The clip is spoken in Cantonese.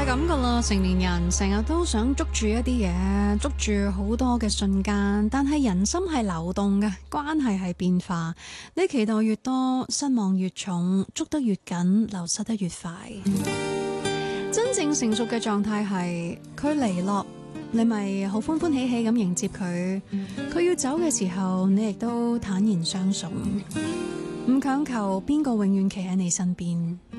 咁噶啦，成年人成日都想捉住一啲嘢，捉住好多嘅瞬間，但係人心係流動嘅，關係係變化。你期待越多，失望越重，捉得越緊，流失得越快。真正成熟嘅狀態係佢嚟落，你咪好歡歡喜喜咁迎接佢。佢要走嘅時候，你亦都坦然相送，唔強求邊個永遠企喺你身邊。